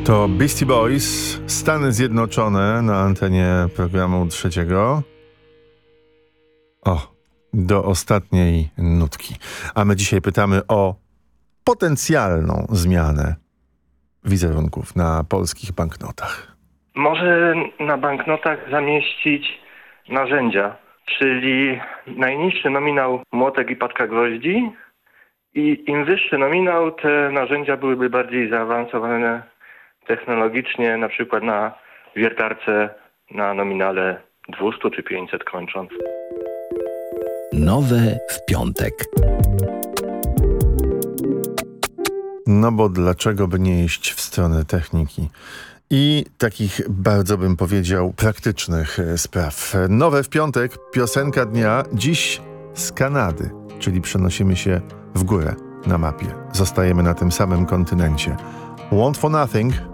To Beastie Boys, Stany Zjednoczone na antenie programu trzeciego. Do ostatniej nutki. A my dzisiaj pytamy o potencjalną zmianę wizerunków na polskich banknotach. Może na banknotach zamieścić narzędzia, czyli najniższy nominał młotek i patka gwoździ i im wyższy nominał, te narzędzia byłyby bardziej zaawansowane technologicznie, na przykład na wiertarce na nominale 200 czy 500 kończąc. Nowe w piątek. No bo dlaczego by nie iść w stronę techniki i takich, bardzo bym powiedział, praktycznych spraw. Nowe w piątek, piosenka dnia, dziś z Kanady, czyli przenosimy się w górę na mapie. Zostajemy na tym samym kontynencie. Want for Nothing.